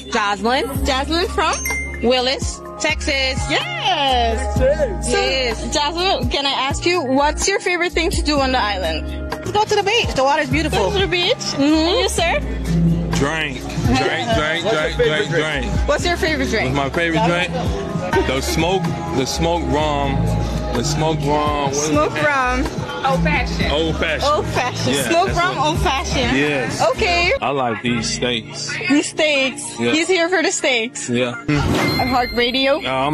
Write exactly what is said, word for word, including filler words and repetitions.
Jocelyn. Jocelyn from Willis, Texas. Yes. So, Yes. Jocelyn, can I ask you, what's your favorite thing to do on the island? Let's go to the beach. The water's beautiful. Go to the beach. And you, sir? Drink, drink, drink, drink, drink, drink. What's your favorite drink? My favorite drink, the smoke, the smoke rum, the smoke rum. What is Smoke it? rum. Old fashioned. Old fashioned. Old fashioned. Yeah, Smoke that's rum, what- old fashioned. Yes. Okay. I like these steaks. These steaks. Yeah. He's here for the steaks. Yeah. Heart radio. Um,